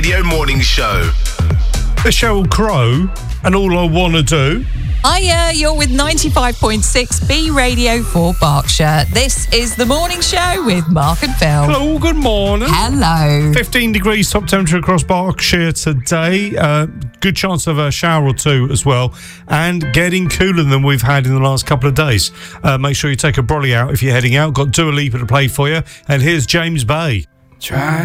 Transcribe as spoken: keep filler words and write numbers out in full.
Radio Morning Show. Sheryl Crow and All I Wanna Do. Hiya, you're with ninety-five point six B Radio for Berkshire. This is the morning show with Mark and Phil. Hello, good morning. Hello. fifteen degrees top temperature across Berkshire today. Uh, good chance of a shower or two as well. And getting cooler than we've had in the last couple of days. Uh, make sure you take a brolly out if you're heading out. Got Dua Lipa to play for you. And here's James Bay. Try